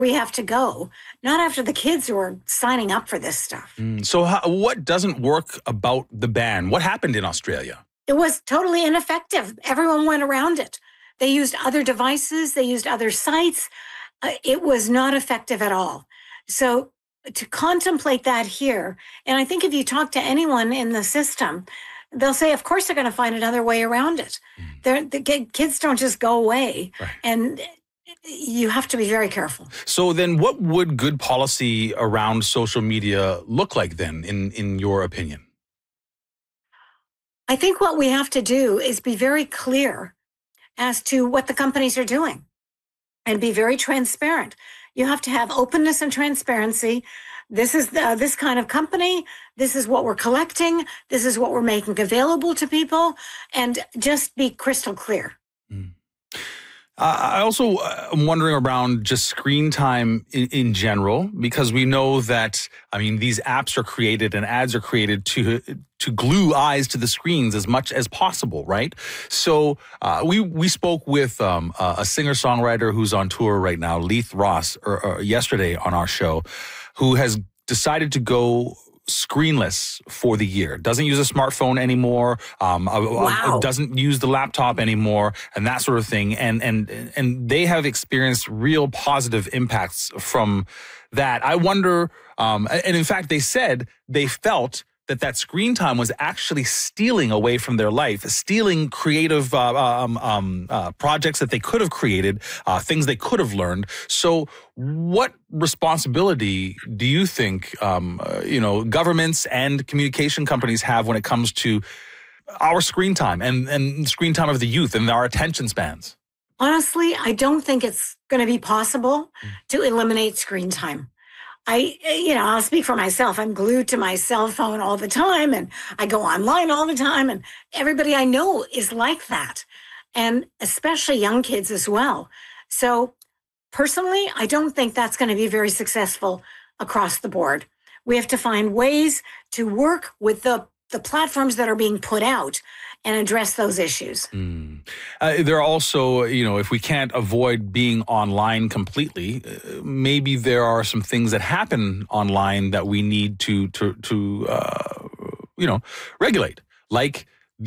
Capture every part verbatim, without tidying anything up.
we have to go, not after the kids who are signing up for this stuff. Mm, so how, what doesn't work about the ban? What happened in Australia? It was totally ineffective. Everyone went around it. They used other devices. They used other sites. Uh, it was not effective at all. So to contemplate that here, and I think if you talk to anyone in the system, they'll say, of course, they're going to find another way around it. Mm. They're, the kids don't just go away. Right. And you have to be very careful. So then what would good policy around social media look like then, in, in your opinion? I think what we have to do is be very clear as to what the companies are doing and be very transparent. You have to have openness and transparency. This is the, this kind of company. This is what we're collecting. This is what we're making available to people, and just be crystal clear. Mm. Uh, I also uh, am wondering around just screen time in, in general, because we know that, I mean, these apps are created and ads are created to to glue eyes to the screens as much as possible, right? So uh, we we spoke with um, a singer-songwriter who's on tour right now, Leith Ross, or, or yesterday on our show, who has decided to go screenless for the year, doesn't use a smartphone anymore, um, wow. doesn't use the laptop anymore, and that sort of thing. And and and they have experienced real positive impacts from that. I wonder, um, and in fact, they said they felt that that screen time was actually stealing away from their life, stealing creative uh, um, um, uh, projects that they could have created, uh, things they could have learned. So what responsibility do you think, um, uh, you know, governments and communication companies have when it comes to our screen time and, and screen time of the youth and our attention spans? Honestly, I don't think it's going to be possible mm. to eliminate screen time. I, you know, I'll speak for myself. I'm glued to my cell phone all the time, and I go online all the time, and everybody I know is like that, and especially young kids as well. So personally, I don't think that's going to be very successful across the board. We have to find ways to work with the, the platforms that are being put out and address those issues. Mm. Uh, there are also, you know, if we can't avoid being online completely, uh, maybe there are some things that happen online that we need to, to, to uh, you know, regulate, like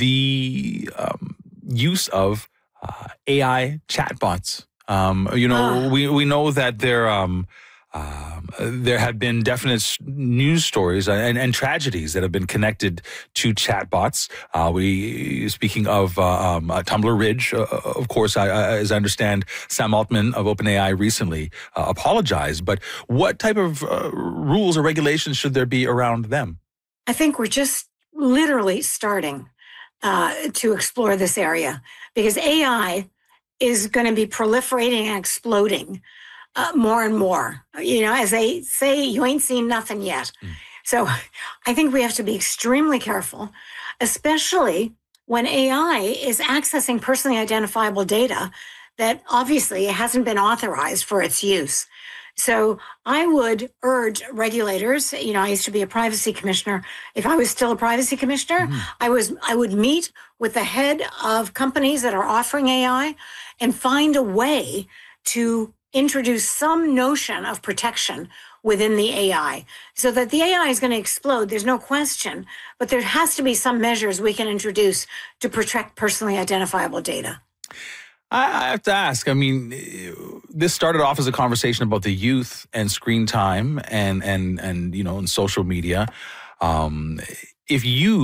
the um, use of uh, A I chatbots. Um, you know, uh. we, we know that they're... Um, Um, there have been definite news stories and, and tragedies that have been connected to chatbots. Uh, we, speaking of uh, um, uh, Tumblr Ridge, uh, of course, I, I, as I understand, Sam Altman of OpenAI recently uh, apologized. But what type of uh, rules or regulations should there be around them? I think we're just literally starting uh, to explore this area, because A I is going to be proliferating and exploding Uh, more and more. You know, as they say, you ain't seen nothing yet. Mm. So I think we have to be extremely careful, especially when A I is accessing personally identifiable data that obviously hasn't been authorized for its use. So I would urge regulators, you know, I used to be a privacy commissioner. If I was still a privacy commissioner, mm. I was, I would meet with the head of companies that are offering A I and find a way to introduce some notion of protection within the A I, so that the A I is going to explode. There's no question, but there has to be some measures we can introduce to protect personally identifiable data. I have to ask, I mean, this started off as a conversation about the youth and screen time and, and, and you know, and social media. Um, if you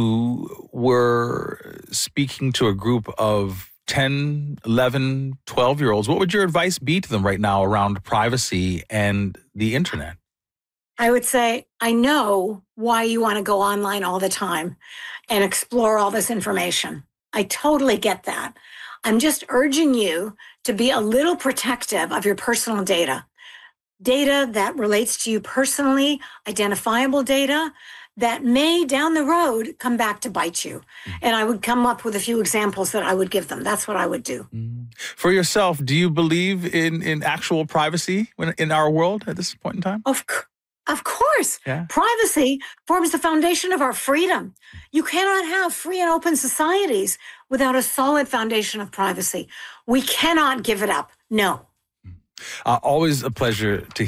were speaking to a group of ten, eleven, twelve-year-olds, what would your advice be to them right now around privacy and the internet? I would say, I know why you want to go online all the time and explore all this information. I totally get that. I'm just urging you to be a little protective of your personal data. Data that relates to you personally, identifiable data, that may down the road come back to bite you. Mm. And I would come up with a few examples that I would give them. That's what I would do. Mm. For yourself, do you believe in, in actual privacy when, in our world at this point in time? Of, of course. Yeah. Privacy forms the foundation of our freedom. You cannot have free and open societies without a solid foundation of privacy. We cannot give it up. No. Uh, always a pleasure to